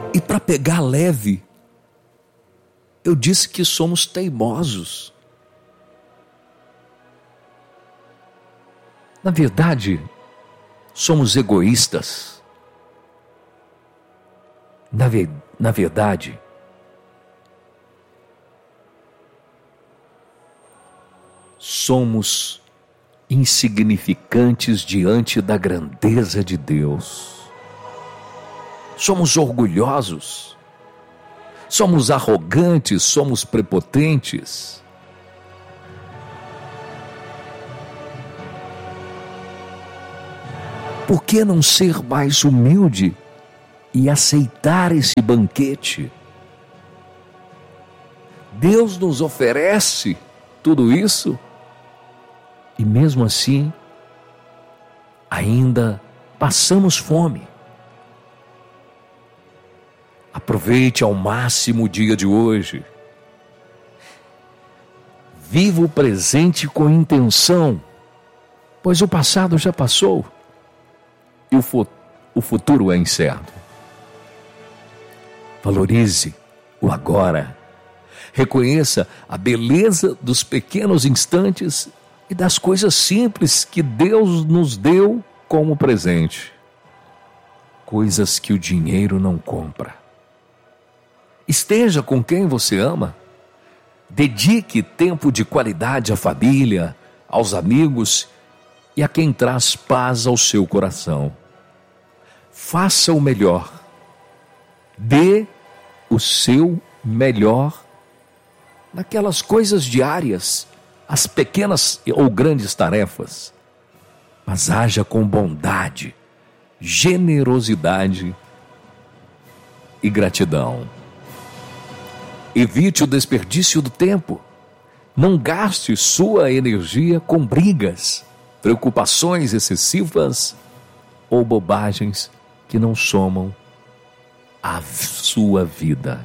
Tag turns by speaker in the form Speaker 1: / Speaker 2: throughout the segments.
Speaker 1: E para pegar leve, eu disse que somos teimosos. Na verdade, somos egoístas. Na verdade, somos insignificantes diante da grandeza de Deus. Somos orgulhosos, somos arrogantes, somos prepotentes. Por que não ser mais humilde e aceitar esse banquete? Deus nos oferece tudo isso e mesmo assim ainda passamos fome. Aproveite ao máximo o dia de hoje. Viva o presente com intenção, pois o passado já passou e o futuro é incerto. Valorize o agora. Reconheça a beleza dos pequenos instantes e das coisas simples que Deus nos deu como presente. Coisas que o dinheiro não compra. Esteja com quem você ama. Dedique tempo de qualidade à família, aos amigos e a quem traz paz ao seu coração. Faça o melhor. Dê o seu melhor naquelas coisas diárias, as pequenas ou grandes tarefas. Mas haja com bondade, generosidade e gratidão. Evite o desperdício do tempo. Não gaste sua energia com brigas, preocupações excessivas ou bobagens que não somam a sua vida.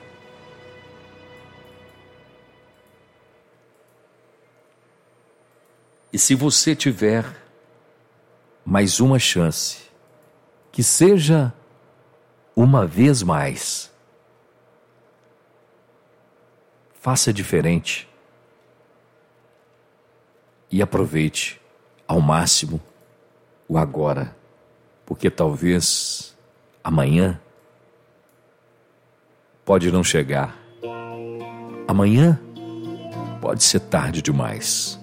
Speaker 1: E se você tiver mais uma chance, que seja uma vez mais, faça diferente e aproveite ao máximo o agora, porque talvez amanhã pode não chegar. Amanhã pode ser tarde demais.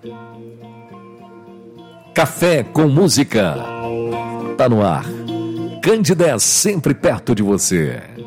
Speaker 1: Café com Música tá no ar. Candidez sempre perto de você.